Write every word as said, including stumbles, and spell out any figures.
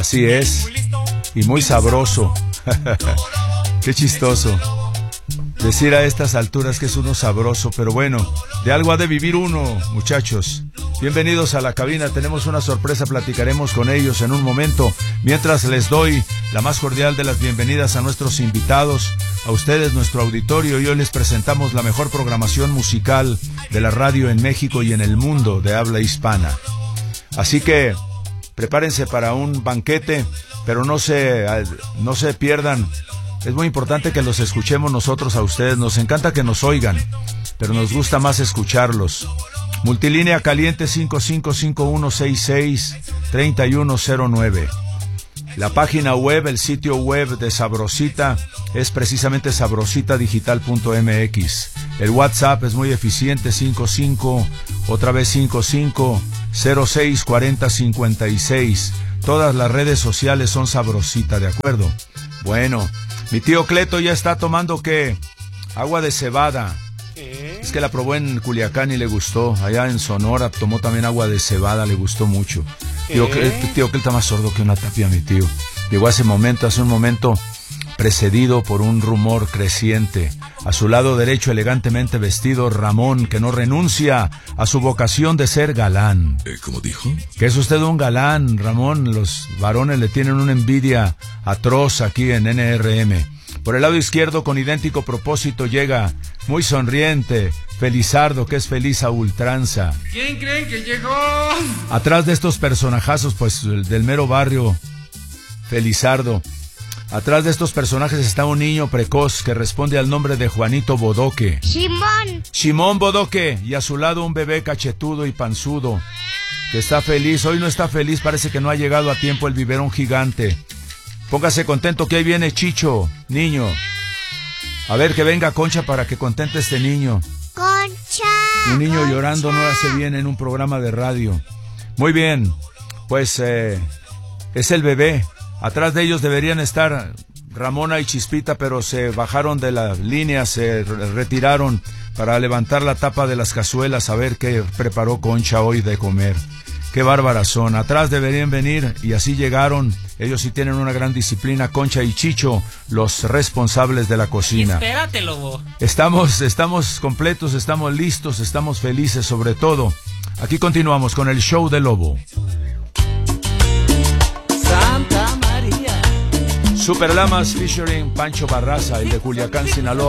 Así es. Y muy sabroso. Qué chistoso decir a estas alturas que es uno sabroso, pero bueno, de algo ha de vivir uno, muchachos. Bienvenidos a la cabina, tenemos una sorpresa, platicaremos con ellos en un momento. Mientras les doy la más cordial de las bienvenidas a nuestros invitados, a ustedes, nuestro auditorio, y hoy les presentamos la mejor programación musical de la radio en México y en el mundo de habla hispana. Así que prepárense para un banquete, pero no se, no se pierdan. Es muy importante que los escuchemos nosotros a ustedes. Nos encanta que nos oigan, pero nos gusta más escucharlos. Multilínea caliente cinco cinco cinco uno seis seis tres uno cero nueve. La página web, el sitio web de Sabrosita es precisamente sabrosita digital punto m x. El WhatsApp es muy eficiente, cinco cinco, otra vez cinco cinco cero seis cuarenta cincuenta y seis. Todas las redes sociales son Sabrosita, ¿de acuerdo? Bueno, mi tío Cleto ya está tomando, ¿qué? Agua de cebada. ¿Eh? Es que la probó en Culiacán y le gustó. Allá en Sonora tomó también agua de cebada, le gustó mucho. Tío, ¿Eh? Tío Cleto está más sordo que una tapia, mi tío. Llegó hace momento, hace un momento, precedido por un rumor creciente. A su lado derecho, elegantemente vestido, Ramón, que no renuncia a su vocación de ser galán. Eh, ¿Cómo dijo? Que es usted un galán, Ramón. Los varones le tienen una envidia atroz aquí en N R M. Por el lado izquierdo, con idéntico propósito, llega muy sonriente Felizardo, que es feliz a ultranza. ¿Quién creen que llegó? Atrás de estos personajazos, pues, del mero barrio, Felizardo. Atrás de estos personajes está un niño precoz que responde al nombre de Juanito Bodoque. Simón. Simón Bodoque. Y a su lado un bebé cachetudo y panzudo que está feliz. Hoy no está feliz, parece que no ha llegado a tiempo el biberón gigante. Póngase contento que ahí viene Chicho, niño. A ver, que venga Concha para que contente a este niño. Concha. Un niño Concha. llorando no hace bien en un programa de radio. Muy bien, pues eh, es el bebé. Atrás de ellos deberían estar Ramona y Chispita, pero se bajaron de la línea, se retiraron para levantar la tapa de las cazuelas a ver qué preparó Concha hoy de comer. Qué bárbaras son. Atrás deberían venir, y así llegaron. Ellos sí tienen una gran disciplina, Concha y Chicho, los responsables de la cocina. Espérate, lobo. Estamos, estamos completos, estamos listos, estamos felices sobre todo. Aquí continuamos con el show de Lobo. Santa María. Super Lamas featuring Pancho Barraza, el de Culiacán, Sinaloa.